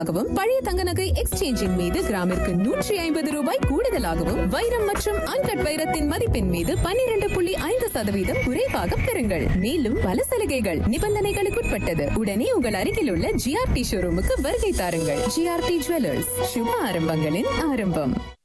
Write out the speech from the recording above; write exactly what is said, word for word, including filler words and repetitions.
பழைய தங்க நகை எக்ஸ்சேஞ்சின் மீது கிராமிற்கு நூற்றி ஐம்பது ரூபாய் கூடுதலாகவும், வைரம் மற்றும் அன்கட் வைரத்தின் மதிப்பின் மீது பன்னிரண்டு புள்ளி ஐந்து சதவீதம் குறைவாக பெறுங்கள். மேலும் பல சலுகைகள் நிபந்தனைகளுக்குட்பட்டது. உடனே உங்கள் அருகில் உள்ள ஜிஆர்டி ஷோரூமுக்கு வருகை தாருங்கள். ஜிஆர்டி ஜுவல்லர்ஸ், சுப ஆரம்பங்களின் ஆரம்பம்.